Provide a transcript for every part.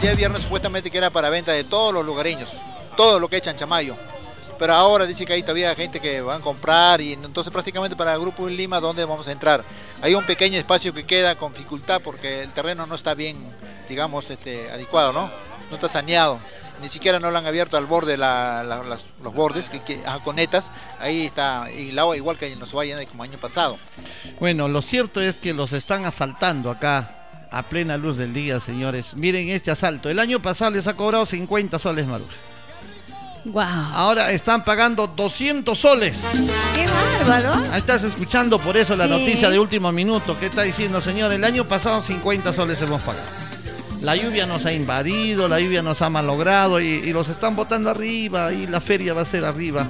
día viernes supuestamente que era para venta de todos los lugareños, todo lo que echan Chamayo. Pero ahora dice que hay todavía gente que van a comprar y entonces prácticamente para el Grupo Lima, ¿dónde vamos a entrar? Hay un pequeño espacio que queda con dificultad porque el terreno no está bien, digamos, adecuado, ¿no? No está saneado. Ni siquiera no lo han abierto al borde los bordes, conetas, ahí está, y el agua igual que en los valles como año pasado. Bueno, lo cierto es que los están asaltando acá a plena luz del día, señores. Miren este asalto, el año pasado les ha cobrado 50 soles, Maruja. Wow. Ahora están pagando 200 soles. ¡Qué bárbaro! Ahí estás escuchando por eso la noticia de último minuto. ¿Qué está diciendo, señor? El año pasado 50 soles hemos pagado. La lluvia nos ha invadido, la lluvia nos ha malogrado y los están botando arriba y la feria va a ser arriba.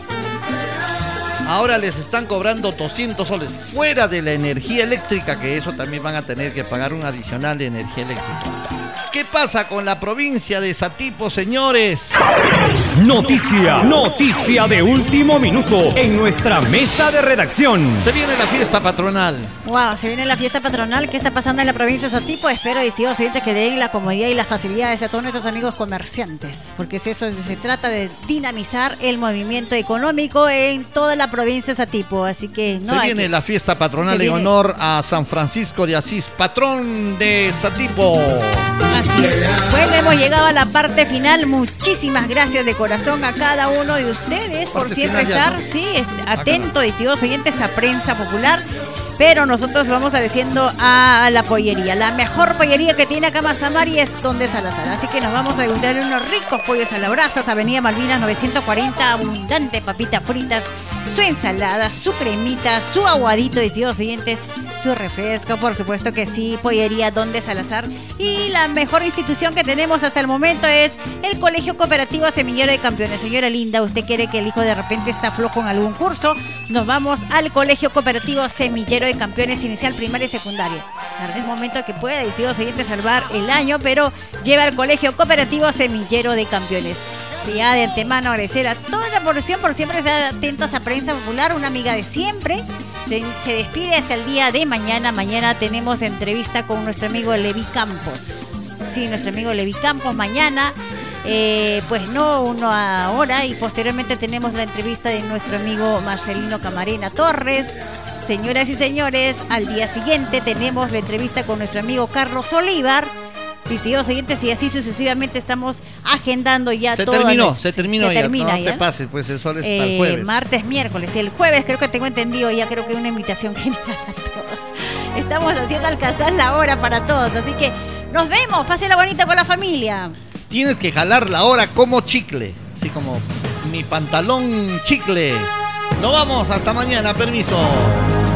Ahora les están cobrando 200 soles fuera de la energía eléctrica, que eso también van a tener que pagar un adicional de energía eléctrica. ¿Qué pasa con la provincia de Satipo, señores? Noticia de último minuto en nuestra mesa de redacción. Se viene la fiesta patronal. Wow, se viene la fiesta patronal. ¿Qué está pasando en la provincia de Satipo? Espero, distinguidos oyentes, que den la comodidad y las facilidades a todos nuestros amigos comerciantes, porque eso se trata de dinamizar el movimiento económico en toda la provincia de Satipo. Así que no se viene la fiesta patronal en honor a San Francisco de Asís, patrón de Satipo. Así es. Bueno, hemos llegado a la parte final. Muchísimas gracias de corazón a cada uno de ustedes por siempre estar, atento, distinguidos oyentes, a Prensa Popular. Pero nosotros vamos agradeciendo a la pollería. La mejor pollería que tiene acá Mazamari es Donde Salazar. Así que nos vamos a degustar unos ricos pollos a la brasa. Avenida Malvinas 940, abundante papitas fritas, su ensalada, su cremita, su aguadito, distinguidos oyentes, su refresco, por supuesto que sí, pollería Donde Salazar. Y la mejor institución que tenemos hasta el momento es el Colegio Cooperativo Semillero de Campeones. Señora linda, usted quiere que el hijo de repente está flojo en algún curso, nos vamos al Colegio Cooperativo Semillero de Campeones, inicial, primaria y secundaria. Es momento que pueda, distinguidos oyentes, salvar el año, pero lleva al Colegio Cooperativo Semillero de Campeones. Ya de antemano agradecer a toda la población por siempre estar atentos a Prensa Popular, una amiga de siempre. Se despide hasta el día de mañana. Mañana tenemos entrevista con nuestro amigo Levi Campos. Sí, nuestro amigo Levi Campos mañana. Pues no uno ahora, y posteriormente tenemos la entrevista de nuestro amigo Marcelino Camarena Torres. Señoras y señores, al día siguiente tenemos la entrevista con nuestro amigo Carlos Olívar. Distinguidos siguientes, y así sucesivamente estamos agendando ya todo. Se terminó ya. No te pases, pues el sol es hasta el jueves. Martes, miércoles. Y el jueves creo que tengo entendido, ya creo que hay una invitación general a todos. Estamos haciendo alcanzar la hora para todos, así que nos vemos. Pásenla bonita con la familia. Tienes que jalar la hora como chicle, así como mi pantalón chicle. Nos vamos, hasta mañana, permiso.